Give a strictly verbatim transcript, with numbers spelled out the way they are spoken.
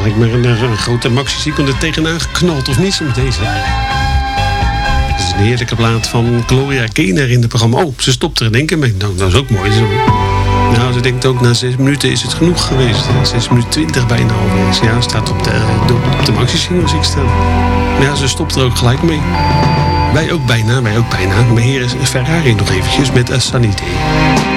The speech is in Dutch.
lijkt me een, een grote maxi komt er tegenaan geknald, of niet, met deze. Het is een heerlijke plaat van Gloria Gaynor in het programma. Oh, ze stopt er in één keer mee. Nou, dat is ook mooi. Zo. Nou, ze denkt ook, na zes minuten is het genoeg geweest. zes minuten twintig bijna alweer. Ja, staat op de, de, op de maxi-single zie ik staan. Maar ja, ze stopt er ook gelijk mee. Wij ook bijna, wij ook bijna. Maar hier is Ferrari nog eventjes met A Sunny Day.